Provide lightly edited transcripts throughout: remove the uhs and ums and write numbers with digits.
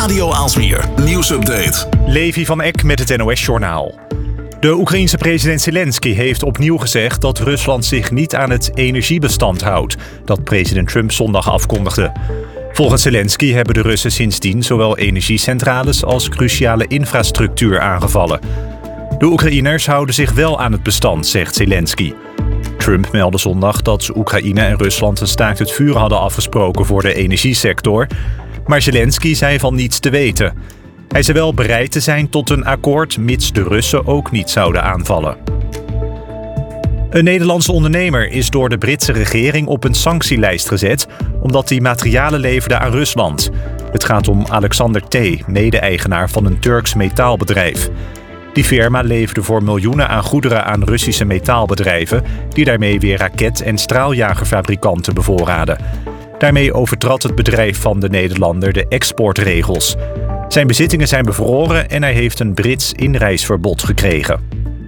Radio Aalsmeer nieuwsupdate. Levi van Eck met het NOS-journaal. De Oekraïense president Zelensky heeft opnieuw gezegd dat Rusland zich niet aan het energiebestand houdt dat president Trump zondag afkondigde. Volgens Zelensky hebben de Russen sindsdien zowel energiecentrales als cruciale infrastructuur aangevallen. De Oekraïners houden zich wel aan het bestand, zegt Zelensky. Trump meldde zondag dat Oekraïne en Rusland een staakt het vuur hadden afgesproken voor de energiesector. Maar Zelensky zei van niets te weten. Hij zei wel bereid te zijn tot een akkoord, mits de Russen ook niet zouden aanvallen. Een Nederlandse ondernemer is door de Britse regering op een sanctielijst gezet, omdat hij materialen leverde aan Rusland. Het gaat om Alexander T., mede-eigenaar van een Turks metaalbedrijf. Die firma leverde voor miljoenen aan goederen aan Russische metaalbedrijven, die daarmee weer raket- en straaljagerfabrikanten bevoorraden. Daarmee overtrad het bedrijf van de Nederlander de exportregels. Zijn bezittingen zijn bevroren en hij heeft een Brits inreisverbod gekregen.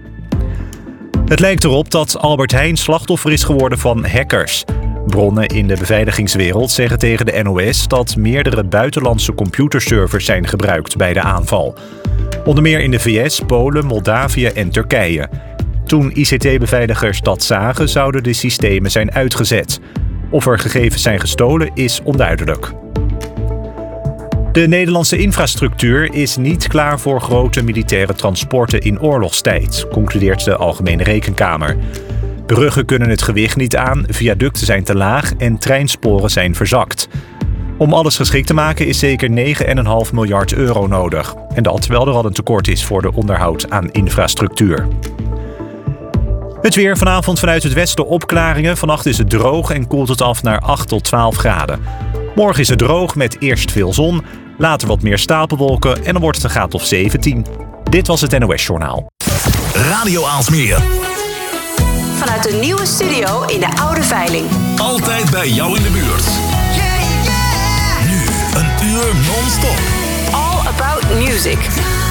Het lijkt erop dat Albert Heijn slachtoffer is geworden van hackers. Bronnen in de beveiligingswereld zeggen tegen de NOS dat meerdere buitenlandse computerservers zijn gebruikt bij de aanval. Onder meer in de VS, Polen, Moldavië en Turkije. Toen ICT-beveiligers dat zagen, zouden de systemen zijn uitgezet. Of er gegevens zijn gestolen is onduidelijk. De Nederlandse infrastructuur is niet klaar voor grote militaire transporten in oorlogstijd, concludeert de Algemene Rekenkamer. Bruggen kunnen het gewicht niet aan, viaducten zijn te laag en treinsporen zijn verzakt. Om alles geschikt te maken is zeker 9,5 miljard euro nodig. En dat terwijl er al een tekort is voor de onderhoud aan infrastructuur. Het weer vanavond vanuit het westen opklaringen. Vannacht is het droog en koelt het af naar 8 tot 12 graden. Morgen is het droog met eerst veel zon, later wat meer stapelwolken en dan wordt het een graad of 17. Dit was het NOS-journaal. Radio Aalsmeer. Vanuit de nieuwe studio in de Oude Veiling. Altijd bij jou in de buurt. Nu een uur non-stop. All about music.